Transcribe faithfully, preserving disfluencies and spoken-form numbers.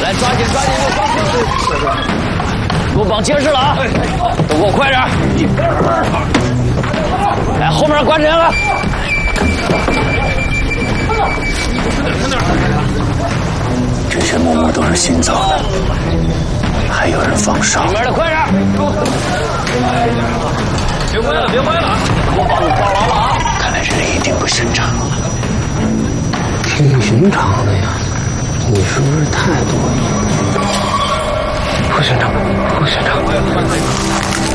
来，抓紧抓紧，给我绑结实了啊！都给我快点！来，后面关着了。 这些木木都是新造的，还有人放哨。 里面的快点！别歪了，别歪了啊！给我绑绑牢了啊！ 看来这里一定不寻常。 挺寻常的呀，你是不是态度？不寻常，不寻常。